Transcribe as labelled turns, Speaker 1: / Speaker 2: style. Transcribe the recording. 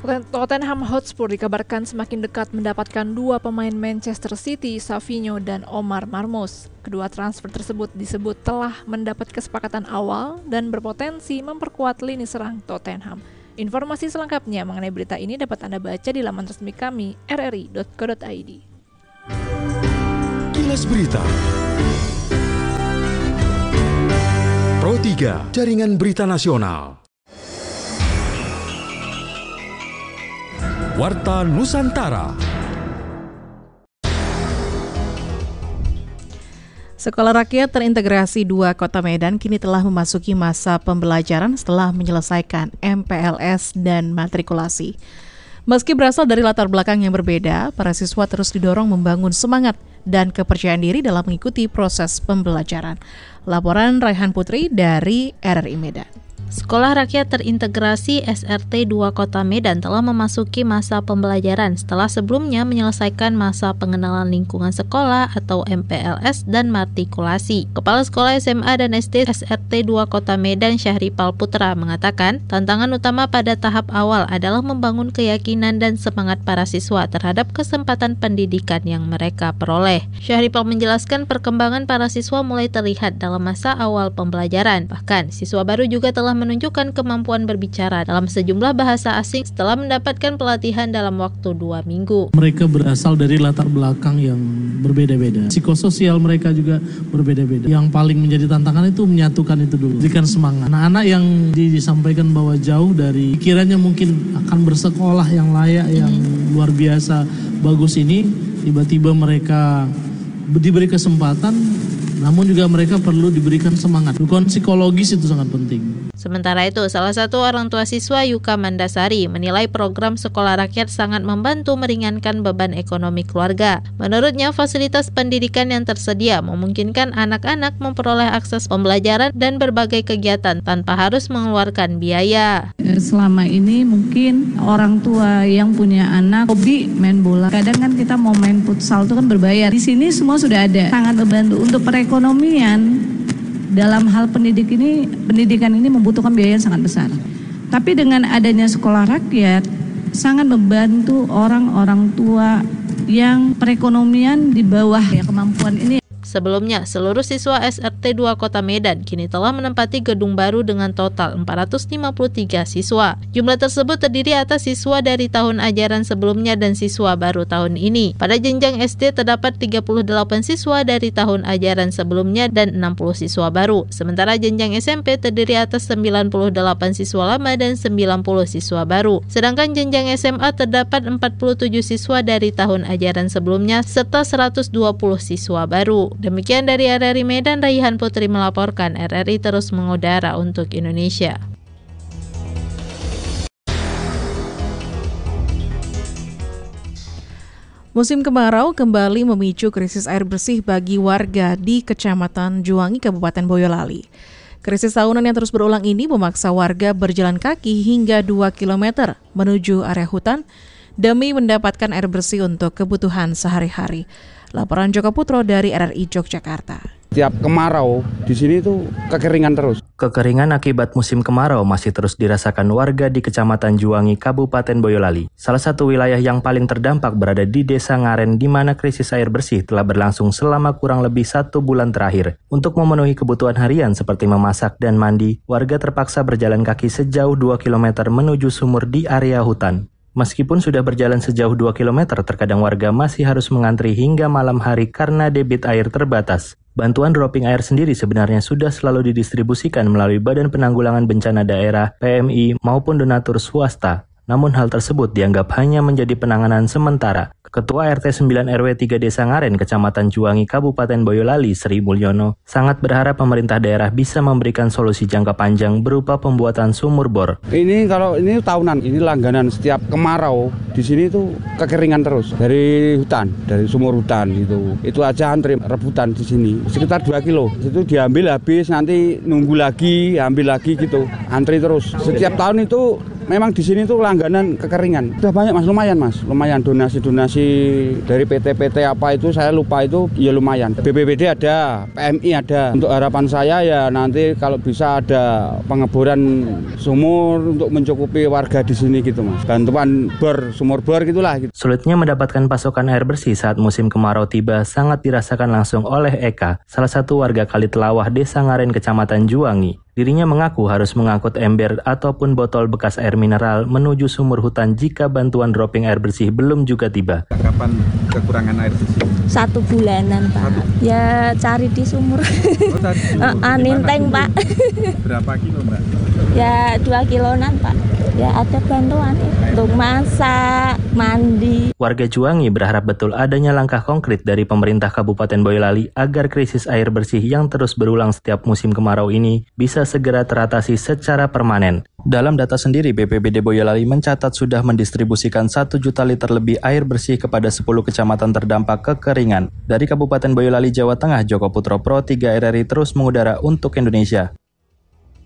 Speaker 1: Tottenham Hotspur dikabarkan semakin dekat mendapatkan dua pemain Manchester City, Savinho dan Omar Marmoush. Kedua transfer tersebut disebut telah mendapat kesepakatan awal dan berpotensi memperkuat lini serang Tottenham. Informasi selengkapnya mengenai berita ini dapat Anda baca di laman resmi kami, rri.co.id.
Speaker 2: Kilas Berita Pro 3, Jaringan Berita Nasional. Warta Nusantara.
Speaker 3: Sekolah Rakyat Terintegrasi 2 Kota Medan kini telah memasuki masa pembelajaran setelah menyelesaikan MPLS dan matrikulasi. Meski berasal dari latar belakang yang berbeda, para siswa terus didorong membangun semangat dan kepercayaan diri dalam mengikuti proses pembelajaran. Laporan Raihan Putri dari RRI Medan.
Speaker 4: Sekolah Rakyat Terintegrasi SRT 2 Kota Medan telah memasuki masa pembelajaran setelah sebelumnya menyelesaikan masa pengenalan lingkungan sekolah atau MPLS dan matrikulasi. Kepala Sekolah SMA dan SD SRT 2 Kota Medan Syahripal Putra mengatakan, tantangan utama pada tahap awal adalah membangun keyakinan dan semangat para siswa terhadap kesempatan pendidikan yang mereka peroleh. Syahripal menjelaskan perkembangan para siswa mulai terlihat dalam masa awal pembelajaran. Bahkan, siswa baru juga telah menunjukkan kemampuan berbicara dalam sejumlah bahasa asing setelah mendapatkan pelatihan dalam waktu 2 minggu.
Speaker 5: Mereka berasal dari latar belakang yang berbeda-beda. Psikososial mereka juga berbeda-beda. Yang paling menjadi tantangan itu menyatukan itu dulu. Berikan semangat. Anak-anak yang disampaikan bahwa jauh dari pikirannya mungkin akan bersekolah yang layak, yang luar biasa bagus ini, tiba-tiba mereka diberi kesempatan, namun juga mereka perlu diberikan semangat. Dukungan psikologis itu sangat penting.
Speaker 4: Sementara itu, salah satu orang tua siswa Yuka Mandasari menilai program Sekolah Rakyat sangat membantu meringankan beban ekonomi keluarga. Menurutnya, fasilitas pendidikan yang tersedia memungkinkan anak-anak memperoleh akses pembelajaran dan berbagai kegiatan tanpa harus mengeluarkan biaya.
Speaker 6: Selama ini mungkin orang tua yang punya anak hobi main bola. Kadang kan kita mau main futsal itu kan berbayar. Di sini semua sudah ada. Sangat membantu untuk perekonomian. Dalam hal pendidikan ini membutuhkan biaya yang sangat besar. Tapi dengan adanya sekolah rakyat sangat membantu orang-orang tua yang perekonomian di bawah kemampuan ini.
Speaker 4: Sebelumnya, seluruh siswa SRT 2 Kota Medan kini telah menempati gedung baru dengan total 453 siswa. Jumlah tersebut terdiri atas siswa dari tahun ajaran sebelumnya dan siswa baru tahun ini. Pada jenjang SD terdapat 38 siswa dari tahun ajaran sebelumnya dan 60 siswa baru. Sementara jenjang SMP terdiri atas 98 siswa lama dan 90 siswa baru. Sedangkan jenjang SMA terdapat 47 siswa dari tahun ajaran sebelumnya serta 120 siswa baru. Demikian dari RRI Medan, Raihan Putri melaporkan. RRI terus mengudara untuk Indonesia.
Speaker 3: Musim kemarau kembali memicu krisis air bersih bagi warga di Kecamatan Juwangi, Kabupaten Boyolali. Krisis tahunan yang terus berulang ini memaksa warga berjalan kaki hingga 2 km menuju area hutan demi mendapatkan air bersih untuk kebutuhan sehari-hari. Laporan Joko Putro dari RRI Yogyakarta.
Speaker 7: Tiap kemarau di sini tuh kekeringan terus.
Speaker 8: Kekeringan akibat musim kemarau masih terus dirasakan warga di Kecamatan Juwangi, Kabupaten Boyolali. Salah satu wilayah yang paling terdampak berada di Desa Ngaren, di mana krisis air bersih telah berlangsung selama kurang lebih 1 bulan terakhir. Untuk memenuhi kebutuhan harian seperti memasak dan mandi, warga terpaksa berjalan kaki sejauh 2 km menuju sumur di area hutan. Meskipun sudah berjalan sejauh 2 km, terkadang warga masih harus mengantri hingga malam hari karena debit air terbatas. Bantuan dropping air sendiri sebenarnya sudah selalu didistribusikan melalui Badan Penanggulangan Bencana Daerah, PMI, maupun donatur swasta. Namun hal tersebut dianggap hanya menjadi penanganan sementara. Ketua RT 9 RW 3 Desa Ngaren, Kecamatan Juwangi, Kabupaten Boyolali, Sri Mulyono, sangat berharap pemerintah daerah bisa memberikan solusi jangka panjang berupa pembuatan sumur bor.
Speaker 7: Ini kalau ini tahunan, ini langganan setiap kemarau di sini tuh kekeringan terus dari hutan, dari sumur hutan gitu. Itu aja antri rebutan di sini sekitar 2 kilo. Itu diambil habis, nanti nunggu lagi, ambil lagi gitu, antri terus. Setiap tahun itu Memang di sini tuh langganan kekeringan. Sudah banyak Mas, lumayan donasi-donasi dari PT-PT apa itu saya lupa itu ya lumayan. BPBD ada, PMI ada. Untuk harapan saya ya nanti kalau bisa ada pengeboran sumur untuk mencukupi warga di sini gitu Mas. Bantuan sumur bor gitulah. Gitu.
Speaker 8: Sulitnya mendapatkan pasokan air bersih saat musim kemarau tiba sangat dirasakan langsung oleh Eka, salah satu warga Kali Telawah, Desa Ngaren, Kecamatan Juwangi. Dirinya mengaku harus mengangkut ember ataupun botol bekas air mineral menuju sumur hutan jika bantuan dropping air bersih belum juga tiba.
Speaker 9: Kapan kekurangan air bersih?
Speaker 10: 1 bulanan Pak. Ya cari di sumur. Ninteng Pak.
Speaker 9: Berapa kilo Mbak?
Speaker 10: Ya 2 kiloan Pak. Ya ada bantuan untuk masak, mandi.
Speaker 8: Warga Juwangi berharap betul adanya langkah konkret dari pemerintah Kabupaten Boyolali agar krisis air bersih yang terus berulang setiap musim kemarau ini bisa segera teratasi secara permanen. Dalam data sendiri, BPBD Boyolali mencatat sudah mendistribusikan 1 juta liter lebih air bersih kepada 10 kecamatan terdampak kekeringan. Dari Kabupaten Boyolali, Jawa Tengah, Joko Putro, Pro 3 RRI terus mengudara untuk Indonesia.